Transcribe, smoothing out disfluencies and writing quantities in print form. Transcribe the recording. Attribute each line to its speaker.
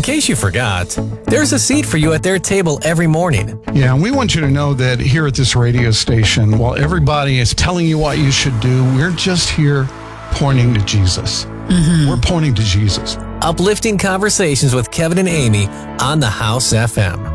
Speaker 1: In case you forgot, there's a seat for you at their table every morning.
Speaker 2: Yeah, and we want you to know that here at this radio station, while everybody is telling you what you should do, we're just here pointing to Jesus. We're pointing to Jesus.
Speaker 1: Uplifting conversations with Kevin and Amy on the House FM.